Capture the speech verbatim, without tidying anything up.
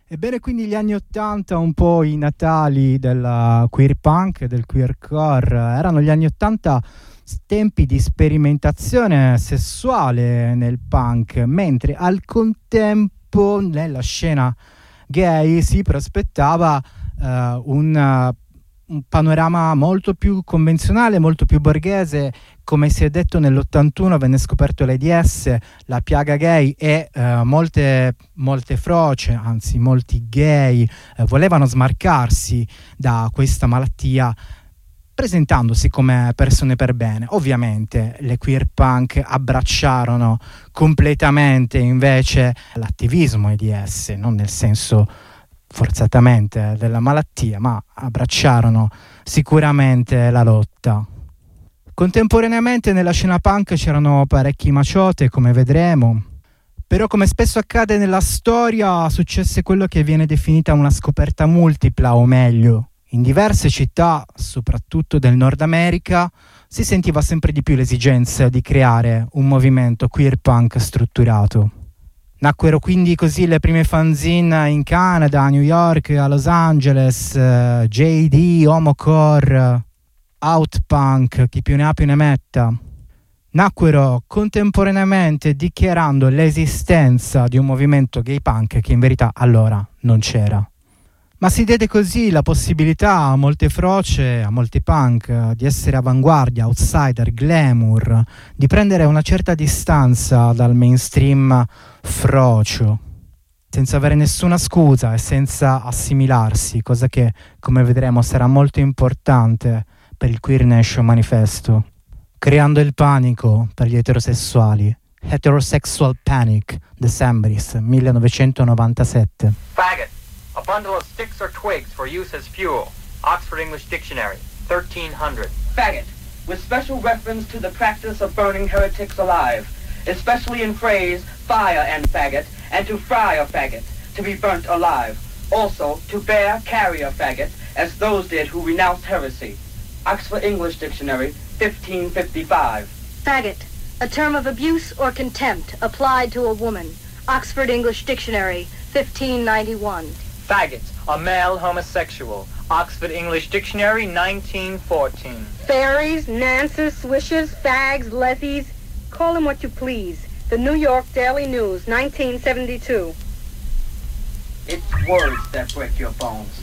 Ebbene, quindi gli anni ottanta, un po' i natali del queer punk, del queercore, erano gli anni ottanta tempi di sperimentazione sessuale nel punk, mentre al contempo nella scena gay si prospettava uh, un, uh, un panorama molto più convenzionale, molto più borghese. Come si è detto, nell'ottantuno venne scoperto l'AIDS, la piaga gay, e uh, molte, molte froce, anzi molti gay, uh, volevano smarcarsi da questa malattia presentandosi come persone per bene. Ovviamente le queer punk abbracciarono completamente invece l'attivismo AIDS, non nel senso forzatamente della malattia, ma abbracciarono sicuramente la lotta. Contemporaneamente nella scena punk c'erano parecchi maciote, come vedremo, però come spesso accade nella storia successe quello che viene definita una scoperta multipla, o meglio, in diverse città, soprattutto del Nord America, si sentiva sempre di più l'esigenza di creare un movimento queer punk strutturato. Nacquero quindi così le prime fanzine in Canada, a New York, a Los Angeles, uh, J D, Homocore, Outpunk, chi più ne ha più ne metta. Nacquero contemporaneamente dichiarando l'esistenza di un movimento gay punk che in verità allora non c'era. Ma si diede così la possibilità a molte froce, a molti punk, di essere avanguardia, outsider, glamour, di prendere una certa distanza dal mainstream frocio, senza avere nessuna scusa e senza assimilarsi, cosa che, come vedremo, sarà molto importante per il Queer Nation Manifesto, creando il panico per gli eterosessuali. Heterosexual Panic, Decembris, millenovecentonovantasette. Faggot. A bundle of sticks or twigs for use as fuel. Oxford English Dictionary, thirteen hundred. Faggot, with special reference to the practice of burning heretics alive, especially in phrase fire and faggot, and to fry a faggot, to be burnt alive. Also, to bear, carry a faggot, as those did who renounced heresy. Oxford English Dictionary, fifteen fifty-five. Faggot, a term of abuse or contempt applied to a woman. Oxford English Dictionary, fifteen ninety-one. Faggot, a male homosexual. Oxford English Dictionary, nineteen fourteen. Fairies, nances, swishes, fags, lefties, call them what you please. The New York Daily News, nineteen seventy-two. It's words that break your bones.